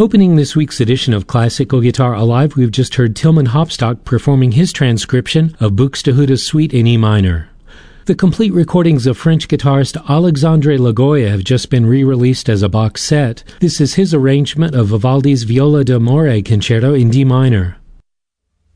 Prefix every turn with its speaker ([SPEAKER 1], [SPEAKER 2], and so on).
[SPEAKER 1] Opening this week's edition of Classical Guitar Alive, we've just heard Tilman Hopstock performing his transcription of Buxtehude's Suite in E minor. The complete recordings of French guitarist Alexandre Lagoya have just been re-released as a box set. This is his arrangement of Vivaldi's Viola d'Amore Concerto in D minor.